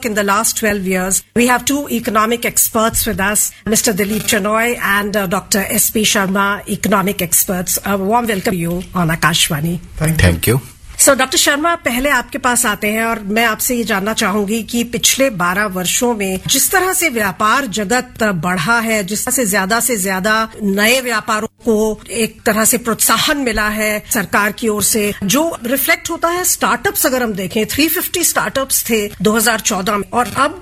in the last 12 years. We have two economic experts with us, Mr. Dilip Chanoy and Dr. S.P. Sharma, economic experts. A warm welcome to you on Akashvani. Thank you. So, doctor Sharma, पहले आपके पास आते हैं और मैं आपसे ये जानना चाहूंगी कि पिछले 12 वर्षों में जिस तरह से व्यापार जगत बढ़ा है, जिस तरह से ज्यादा नए व्यापारों को एक तरह से प्रोत्साहन मिला है सरकार की ओर से, जो रिफ्लेक्ट होता है स्टार्टअप्स। अगर हम देखें 350 स्टार्टअप्स थे 2014 में और अब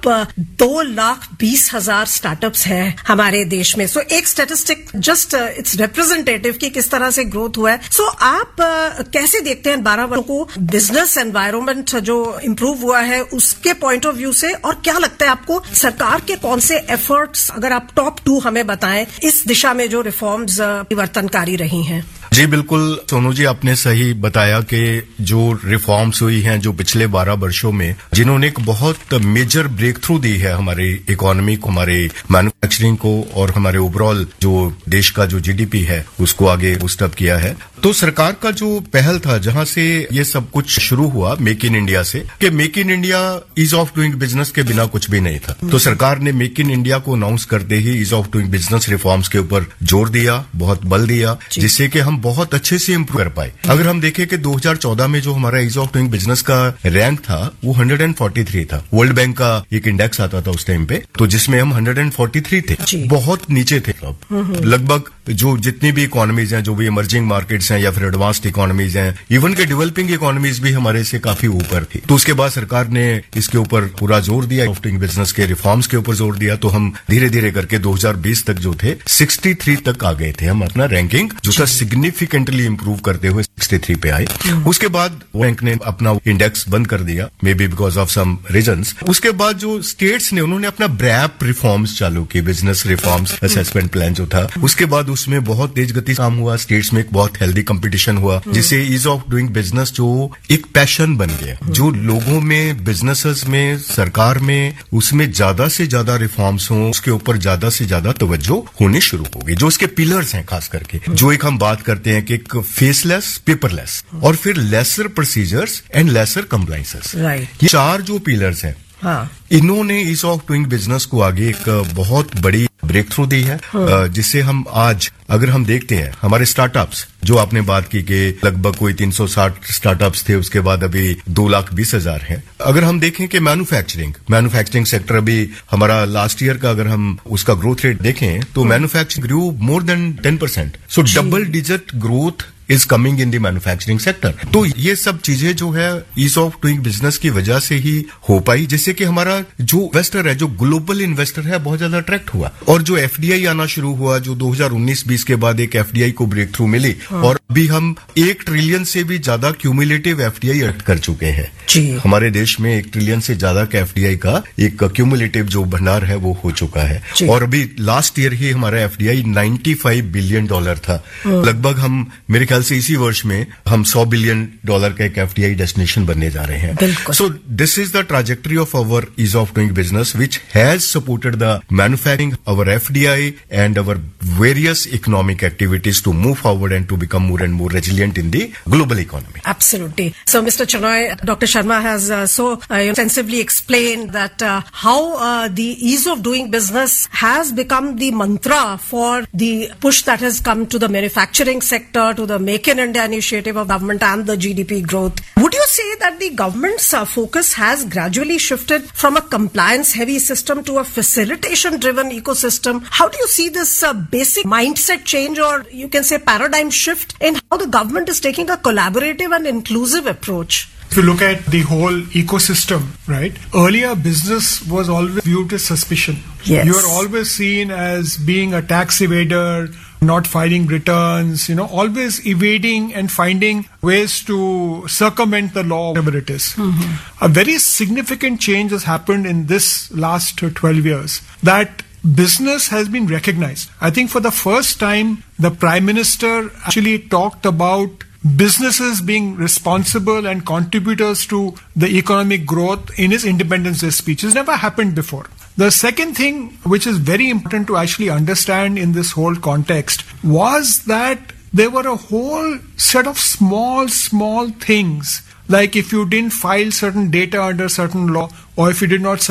2,20,000 स्टार्टअप्स हैं हमारे देश में। सो एक स्टैटिस्टिक जस्ट इट्स रिप्रेजेंटेटिव कि किस तरह से ग्रोथ हुआ है। सो आप कैसे देखते हैं 12 वर्षों को, बिजनेस एनवायरनमेंट जो इम्प्रूव हुआ है उसके पॉइंट ऑफ व्यू से, और क्या लगता है आपको सरकार के कौन से एफर्ट्स, अगर आप टॉप 2 हमें बताएं, इस दिशा में जो रिफॉर्म्स परिवर्तनकारी रही हैं? जी बिल्कुल सोनू जी, आपने सही बताया कि जो रिफॉर्म्स हुई हैं जो पिछले 12 वर्षों में, जिन्होंने एक बहुत मेजर ब्रेक थ्रू दी है हमारी इकोनॉमी को, हमारे मैन्युफैक्चरिंग को और हमारे ओवरऑल जो देश का जो जीडीपी है उसको आगे बूस्टअप किया है। तो सरकार का जो पहल था, जहां से ये सब कुछ शुरू हुआ मेक इन इंडिया से, कि make in India ease of doing business के बिना कुछ भी नहीं था। तो सरकार ने मेक इन इंडिया को अनाउंस करते ही ease of doing business reforms के ऊपर जोर दिया, बहुत बल दिया, जिससे कि हम बहुत अच्छे से इम्प्रूव कर पाए। अगर हम देखें कि 2014 में जो हमारा ईज ऑफ डूइंग बिजनेस का रैंक था वो 143 था। वर्ल्ड बैंक का एक इंडेक्स आता था उस टाइम पे, तो जिसमें हम 143 थे, बहुत नीचे थे। लगभग जो जितनी भी इकोनॉमीज हैं, जो भी इमर्जिंग मार्केट्स हैं या फिर एडवांस्ड इकोनॉमीज हैं, इवन के डेवलपिंग इकोनॉमीज भी हमारे से काफी ऊपर थी। तो उसके बाद सरकार ने इसके ऊपर पूरा जोर दिया, ईज ऑफ डूइंग बिजनेस के रिफॉर्म्स के ऊपर जोर दिया। तो हम धीरे धीरे करके 2020 तक जो थे 63 तक आ गए थे। हम अपना रैंकिंग जो था सिग्निफिकेंटली इंप्रूव करते हुए 63 पे आए। उसके बाद बैंक ने अपना इंडेक्स बंद कर दिया, may be because of some reasons. उसके बाद जो स्टेट्स ने, उन्होंने अपना ब्रैप रिफॉर्म्स चालू किए, बिजनेस रिफॉर्म्स असेसमेंट प्लान जो था। उसके बाद उसमें बहुत तेज गति काम हुआ, स्टेट्स में एक बहुत हेल्दी कंपटीशन हुआ, जिससे ईज ऑफ डूइंग बिजनेस जो एक पैशन बन गया, जो लोगों में, बिजनेसेस में, सरकार में, उसमें ज्यादा से ज्यादा रिफॉर्म्स हों, उसके ऊपर ज्यादा से ज्यादा तवज्जो होनी शुरू हो गई। जो इसके पिलर्स हैं खास करके, जो एक हम बात करते हैं कि एक फेसलेस, पेपरलेस और फिर laser procedures and lesser compliances, ये 4 जो पिलर्स हैं, इन्होंने ईज ऑफ डूइंग बिजनेस को आगे एक बहुत बड़ी ब्रेक थ्रू दी है, जिससे हम आज अगर हम देखते हैं हमारे स्टार्टअप्स, जो आपने बात की कि लगभग कोई 360 स्टार्टअप्स थे, उसके बाद अभी 2,20,000 हैं। अगर हम देखें कि मैन्युफैक्चरिंग सेक्टर अभी हमारा लास्ट ईयर का अगर हम उसका ग्रोथ रेट देखें तो manufacturing Guru more than 10%। So double digit growth is coming in the manufacturing sector. तो ये सब चीजें जो है ईज ऑफ डूइंग बिजनेस की वजह से ही हो पाई, जिससे कि हमारा जो इन्वेस्टर है, जो ग्लोबल इन्वेस्टर है, बहुत ज्यादा अट्रैक्ट हुआ। और जो एफडीआई आना शुरू हुआ, जो 2019-20 के बाद एक एफडीआई को ब्रेक थ्रू मिली, और अभी हम 1 ट्रिलियन से भी ज्यादा क्यूमुलेटिव एफडीआई अट्रैक्ट कर चुके हैं। हमारे देश में 1 ट्रिलियन से ज्यादा का एफडीआई का एक क्यूमुलेटिव जो भंडार है वो हो चुका है। और अभी लास्ट ईयर ही हमारा एफडीआई $95 बिलियन था। लगभग हम, मेरे ख्याल से इसी वर्ष में हम $100 बिलियन का एक एफडीआई डेस्टिनेशन बनने जा रहे हैं। So this is the trajectory of our ease of doing business which has supported the manufacturing, our FDI and our various economic activities to move forward and to become more and more resilient in the global economy. Absolutely. So, Mr. Chanoy, Dr. Sharma has so extensively explained that how the ease of doing business has become the mantra for the push that has come to the manufacturing sector, to the Make in India initiative of government and the GDP growth. Would you say that the government's focus has gradually shifted from a compliance-heavy system to a facilitation-driven ecosystem? How do you see this basic mindset change, or you can say paradigm shift, in how the government is taking a collaborative and inclusive approach? If you look at the whole ecosystem, right? Earlier, business was always viewed with suspicion. Yes. You are always seen as being a tax evader, not filing returns, always evading and finding ways to circumvent the law, whatever it is. A very significant change has happened in this last 12 years, that business has been recognized. I think for the first time, the Prime Minister actually talked about businesses being responsible and contributors to the economic growth in his Independence Day speech. It's never happened before. The second thing, which is very important to actually understand in this whole context, was that there were a whole set of small things, like if you didn't file certain data under certain law, or if you did not